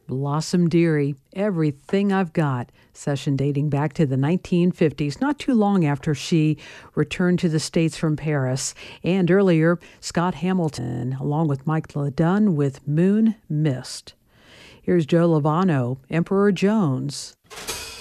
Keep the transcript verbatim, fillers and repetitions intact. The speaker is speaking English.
Blossom Dearie, Everything I've Got, session dating back to the nineteen fifties, not too long after she returned to the States from Paris. And earlier, Scott Hamilton, along with Mike LeDunn with Moon Mist. Here's Joe Lovano, Emperor Jones.